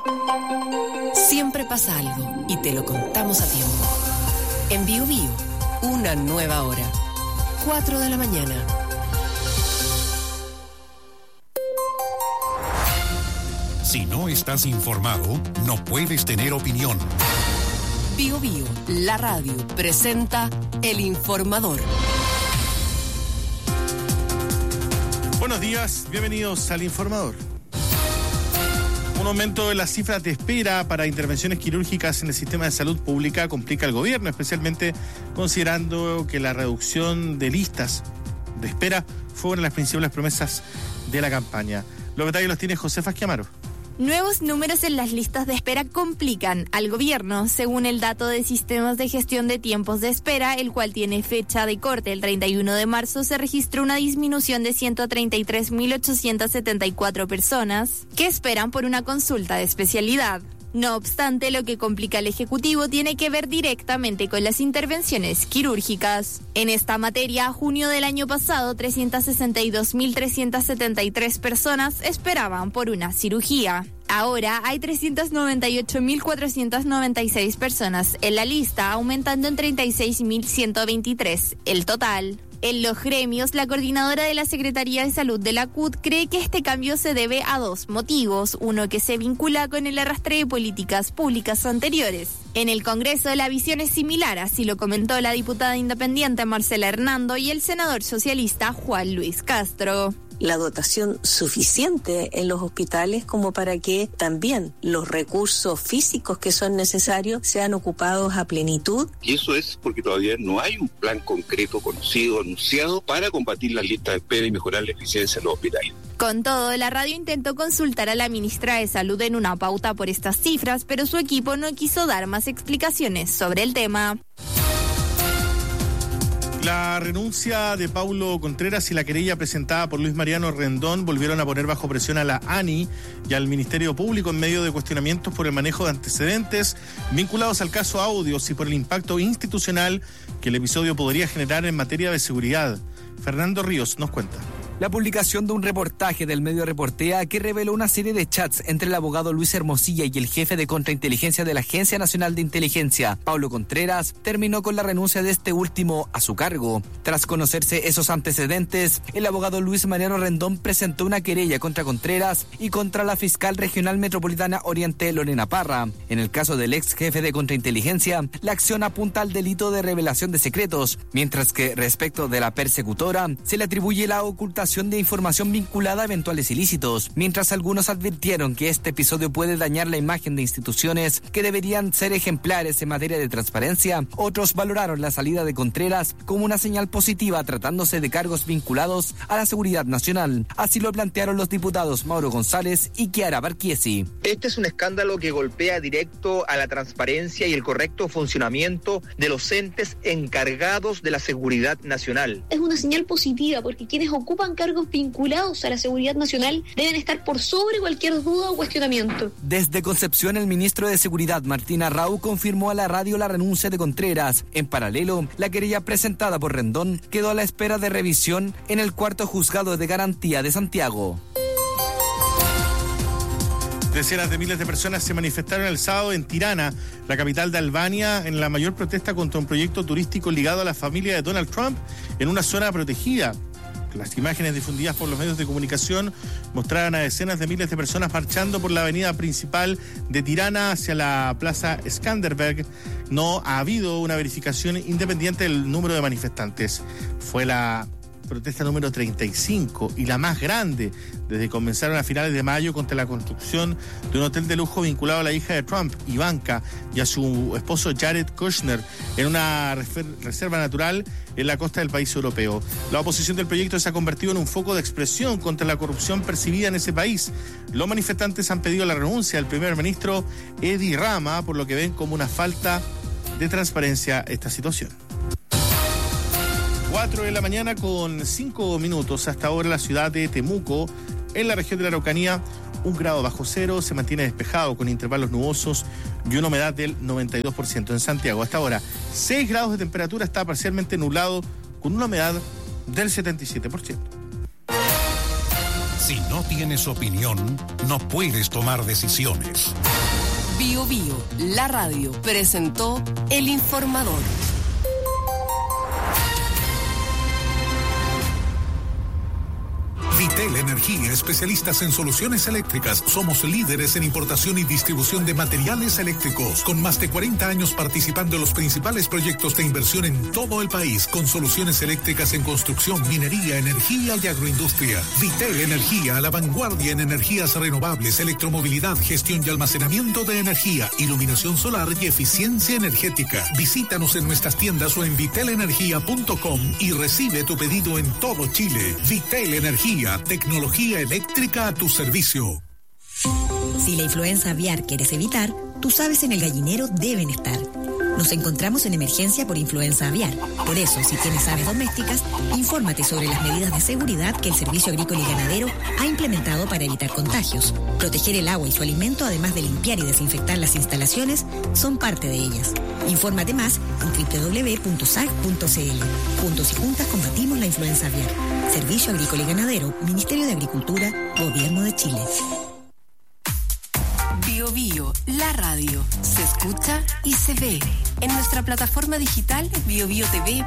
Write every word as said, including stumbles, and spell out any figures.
Siempre pasa algo y te lo contamos a tiempo. En Bio Bio, una nueva hora. cuatro de la mañana. Si no estás informado, no puedes tener opinión. Bio Bio, la radio, presenta El Informador. Buenos días, bienvenidos al Informador. Un aumento de las cifras de espera para intervenciones quirúrgicas en el sistema de salud pública complica al gobierno, especialmente considerando que la reducción de listas de espera fue una de las principales promesas de la campaña. Los detalles los tiene Josefa Esquiamaro. Nuevos números en las listas de espera complican al gobierno, según el dato de Sistemas de Gestión de Tiempos de Espera, el cual tiene fecha de corte el treinta y uno de marzo, se registró una disminución de ciento treinta y tres mil ochocientas setenta y cuatro personas que esperan por una consulta de especialidad. No obstante, lo que complica al Ejecutivo tiene que ver directamente con las intervenciones quirúrgicas. En esta materia, a junio del año pasado, trescientas sesenta y dos mil trescientas setenta y tres personas esperaban por una cirugía. Ahora hay trescientas noventa y ocho mil cuatrocientas noventa y seis personas en la lista, aumentando en treinta y seis mil ciento veintitrés el total. En los gremios, la coordinadora de la Secretaría de Salud de la C U T cree que este cambio se debe a dos motivos, uno que se vincula con el arrastre de políticas públicas anteriores. En el Congreso la visión es similar, así lo comentó la diputada independiente Marcela Hernando y el senador socialista Juan Luis Castro. La dotación suficiente en los hospitales como para que también los recursos físicos que son necesarios sean ocupados a plenitud. Y eso es porque todavía no hay un plan concreto, conocido, anunciado para combatir las listas de espera y mejorar la eficiencia en los hospitales. Con todo, la radio intentó consultar a la ministra de Salud en una pauta por estas cifras, pero su equipo no quiso dar más explicaciones sobre el tema. La renuncia de Paulo Contreras y la querella presentada por Luis Mariano Rendón volvieron a poner bajo presión a la ANI y al Ministerio Público en medio de cuestionamientos por el manejo de antecedentes vinculados al caso Audios y por el impacto institucional que el episodio podría generar en materia de seguridad. Fernando Ríos nos cuenta. La publicación de un reportaje del medio Reportea que reveló una serie de chats entre el abogado Luis Hermosilla y el jefe de contrainteligencia de la Agencia Nacional de Inteligencia, Paulo Contreras, terminó con la renuncia de este último a su cargo. Tras conocerse esos antecedentes, el abogado Luis Mariano Rendón presentó una querella contra Contreras y contra la fiscal regional metropolitana Oriente, Lorena Parra. En el caso del ex jefe de contrainteligencia, la acción apunta al delito de revelación de secretos, mientras que respecto de la persecutora, se le atribuye la ocultación de información vinculada a eventuales ilícitos, mientras algunos advirtieron que este episodio puede dañar la imagen de instituciones que deberían ser ejemplares en materia de transparencia. Otros valoraron la salida de Contreras como una señal positiva tratándose de cargos vinculados a la seguridad nacional. Así lo plantearon los diputados Mauro González y Chiara Barchiesi. Este es un escándalo que golpea directo a la transparencia y el correcto funcionamiento de los entes encargados de la seguridad nacional. Es una señal positiva porque quienes ocupan cargos vinculados a la seguridad nacional deben estar por sobre cualquier duda o cuestionamiento. Desde Concepción, el ministro de Seguridad, Martín Arrau, confirmó a la radio la renuncia de Contreras. En paralelo, la querella presentada por Rendón quedó a la espera de revisión en el cuarto juzgado de garantía de Santiago. Decenas de miles de personas se manifestaron el sábado en Tirana, la capital de Albania, en la mayor protesta contra un proyecto turístico ligado a la familia de Donald Trump en una zona protegida. Las imágenes difundidas por los medios de comunicación mostraban a decenas de miles de personas marchando por la avenida principal de Tirana hacia la plaza Skanderberg. No ha habido una verificación independiente del número de manifestantes. Fue la protesta número treinta y cinco y la más grande desde que comenzaron a finales de mayo contra la construcción de un hotel de lujo vinculado a la hija de Trump, Ivanka, y a su esposo Jared Kushner en una reserva natural en la costa del país europeo. La oposición del proyecto se ha convertido en un foco de expresión contra la corrupción percibida en ese país. Los manifestantes han pedido la renuncia del primer ministro Edi Rama, por lo que ven como una falta de transparencia esta situación. cuatro de la mañana con cinco minutos. Hasta ahora la ciudad de Temuco, en la región de la Araucanía, un grado bajo cero, se mantiene despejado con intervalos nubosos y una humedad del noventa y dos por ciento. En Santiago, hasta ahora, seis grados de temperatura, está parcialmente nublado con una humedad del setenta y siete por ciento. Si no tienes opinión, no puedes tomar decisiones. Bio Bio, la radio, presentó El Informador. Vitel Energía, especialistas en soluciones eléctricas. Somos líderes en importación y distribución de materiales eléctricos, con más de cuarenta años participando en los principales proyectos de inversión en todo el país, con soluciones eléctricas en construcción, minería, energía y agroindustria. Vitel Energía, a la vanguardia en energías renovables, electromovilidad, gestión y almacenamiento de energía, iluminación solar y eficiencia energética. Visítanos en nuestras tiendas o en vitel energía punto com y recibe tu pedido en todo Chile. Vitel Energía, tecnología eléctrica a tu servicio. Si la influenza aviar quieres evitar, tus aves en el gallinero deben estar. Nos encontramos en emergencia por influenza aviar. Por eso, si tienes aves domésticas, infórmate sobre las medidas de seguridad que el Servicio Agrícola y Ganadero ha implementado para evitar contagios. Proteger el agua y su alimento, además de limpiar y desinfectar las instalaciones, son parte de ellas. Infórmate más en doble u doble u doble u punto s a g punto c l. Juntos y juntas combatimos la influenza aviar. Servicio Agrícola y Ganadero, Ministerio de Agricultura, Gobierno de Chile. Bio Bio, la radio, se escucha y se ve. En nuestra plataforma digital bio bio t v